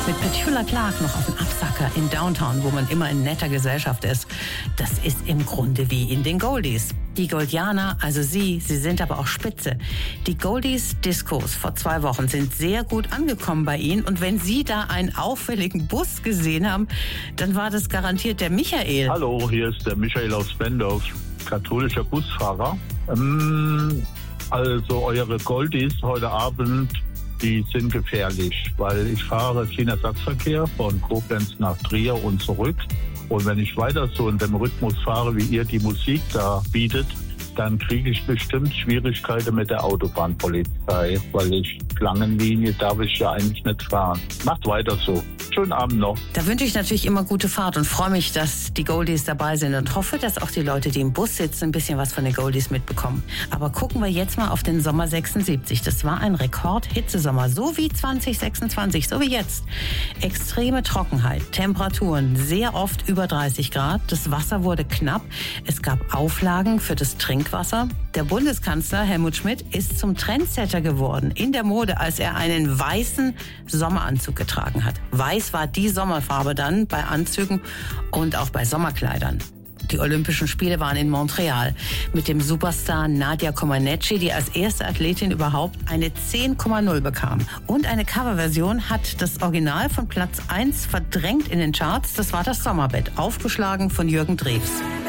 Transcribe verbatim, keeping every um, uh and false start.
mit Petula Clark noch auf dem Absacker in Downtown, wo man immer in netter Gesellschaft ist. Das ist im Grunde wie in den Goldies. Die Goldianer, also Sie, Sie sind aber auch spitze. Die Goldies Discos vor zwei Wochen sind sehr gut angekommen bei Ihnen. Und wenn Sie da einen auffälligen Bus gesehen haben, dann war das garantiert der Michael. Hallo, hier ist der Michael aus Bendorf, katholischer Busfahrer. Ähm, also eure Goldies heute Abend, die sind gefährlich, weil ich fahre Schienenersatzverkehr von Koblenz nach Trier und zurück. Und wenn ich weiter so in dem Rhythmus fahre, wie ihr die Musik da bietet, dann kriege ich bestimmt Schwierigkeiten mit der Autobahnpolizei, weil ich Schlangenlinie darf ich ja eigentlich nicht fahren. Macht weiter so. Schönen Abend noch. Da wünsche ich natürlich immer gute Fahrt und freue mich, dass die Goldies dabei sind und hoffe, dass auch die Leute, die im Bus sitzen, ein bisschen was von den Goldies mitbekommen. Aber gucken wir jetzt mal auf den Sommer sechsundsiebzig. Das war ein Rekord-Hitzesommer, so wie zwanzig sechsundzwanzig, so wie jetzt. Extreme Trockenheit, Temperaturen, sehr oft über dreißig Grad. Das Wasser wurde knapp. Es gab Auflagen für das Trinkwasser. Der Bundeskanzler Helmut Schmidt ist zum Trendsetter geworden in der Mode, als er einen weißen Sommeranzug getragen hat. Weiß war die Sommerfarbe dann bei Anzügen und auch bei Sommerkleidern. Die Olympischen Spiele waren in Montreal mit dem Superstar Nadia Comaneci, die als erste Athletin überhaupt eine zehn Komma null bekam. Und eine Coverversion hat das Original von Platz eins verdrängt in den Charts. Das war das Sommerbett, aufgeschlagen von Jürgen Drews.